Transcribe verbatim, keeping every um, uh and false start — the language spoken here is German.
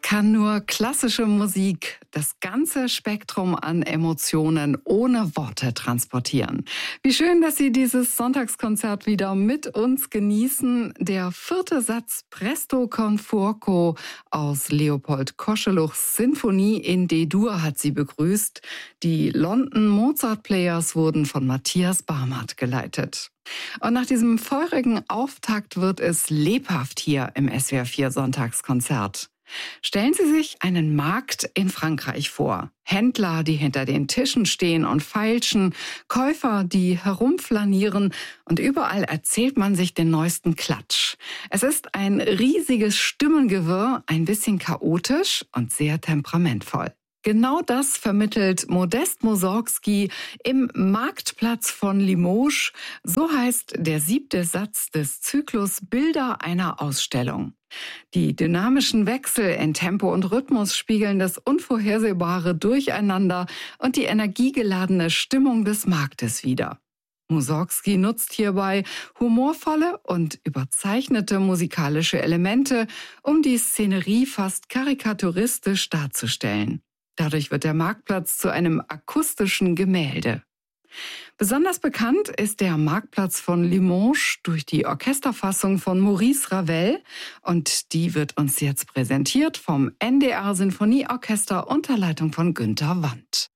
kann nur klassische Musik das ganze Spektrum an Emotionen ohne Worte transportieren. Wie schön, dass Sie dieses Sonntagskonzert wieder mit uns genießen. Der vierte Satz Presto con fuoco aus Leopold Koscheluchs Sinfonie in D-Dur hat Sie begrüßt. Die London Mozart Players wurden von Matthias Barmert geleitet. Und nach diesem feurigen Auftakt wird es lebhaft hier im S W R vier Sonntagskonzert. Stellen Sie sich einen Markt in Frankreich vor. Händler, die hinter den Tischen stehen und feilschen, Käufer, die herumflanieren und überall erzählt man sich den neuesten Klatsch. Es ist ein riesiges Stimmengewirr, ein bisschen chaotisch und sehr temperamentvoll. Genau das vermittelt Modest Mussorgsky im Marktplatz von Limoges. So heißt der siebte Satz des Zyklus Bilder einer Ausstellung. Die dynamischen Wechsel in Tempo und Rhythmus spiegeln das unvorhersehbare Durcheinander und die energiegeladene Stimmung des Marktes wider. Mussorgsky nutzt hierbei humorvolle und überzeichnete musikalische Elemente, um die Szenerie fast karikaturistisch darzustellen. Dadurch wird der Marktplatz zu einem akustischen Gemälde. Besonders bekannt ist der Marktplatz von Limoges durch die Orchesterfassung von Maurice Ravel und die wird uns jetzt präsentiert vom N D R Sinfonieorchester unter Leitung von Günter Wandt.